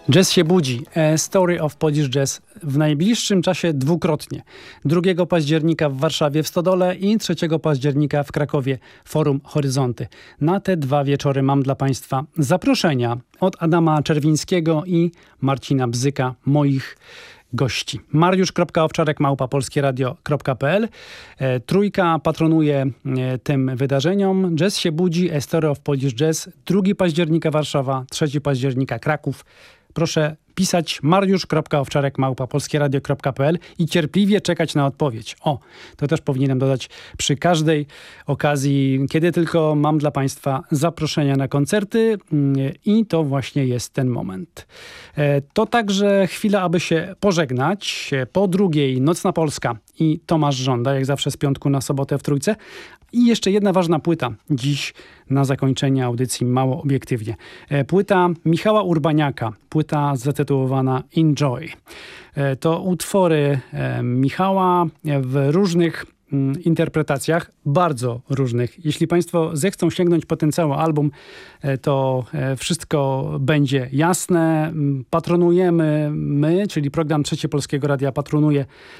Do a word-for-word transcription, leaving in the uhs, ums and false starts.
Jazz się budzi. A Story of Polish Jazz w najbliższym czasie dwukrotnie. drugiego października w Warszawie w Stodole i trzeciego października w Krakowie Forum Horyzonty. Na te dwa wieczory mam dla Państwa zaproszenia od Adama Czerwińskiego i Marcina Bzyka, moich gości. mariusz kropka owczarek małpa polskieradio kropka p l. E, trójka patronuje e, tym wydarzeniom. Jazz się budzi. A Story of Polish Jazz. drugiego października Warszawa, trzeciego października Kraków. Proszę pisać mariusz kropka owczarek małpa polskieradio kropka p l i cierpliwie czekać na odpowiedź. O, to też powinienem dodać przy każdej okazji, kiedy tylko mam dla Państwa zaproszenia na koncerty i to właśnie jest ten moment. To także chwila, aby się pożegnać. Po drugiej Nocna Polska i Tomasz Żąda, jak zawsze z piątku na sobotę w Trójce. I jeszcze jedna ważna płyta dziś na zakończenie audycji Mało Obiektywnie. Płyta Michała Urbaniaka, płyta zatytułowana Enjoy. To utwory Michała w różnych interpretacjach, bardzo różnych. Jeśli Państwo zechcą sięgnąć po ten cały album, to wszystko będzie jasne. Patronujemy my, czyli program Trzecie Polskiego Radia patronuje